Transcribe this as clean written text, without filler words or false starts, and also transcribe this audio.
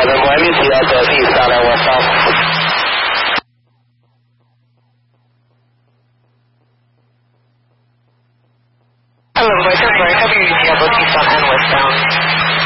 11 Miami, Delta eastbound and westbound. Hello, Voice of Florida, Seattle eastbound and westbound.